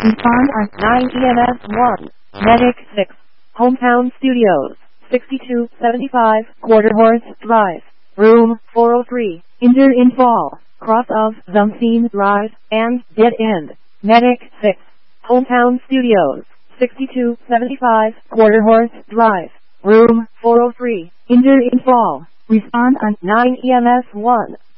Respond on 9 EMS 1. Medic 6. Hometown Studios. 6275 Quarter Horse Drive. Room 403. Injured in fall. Cross of the scene rise and dead end. Medic 6. Hometown Studios. 6275 Quarter Horse Drive. Room 403. Injured in fall. Respond on 9 EMS 1.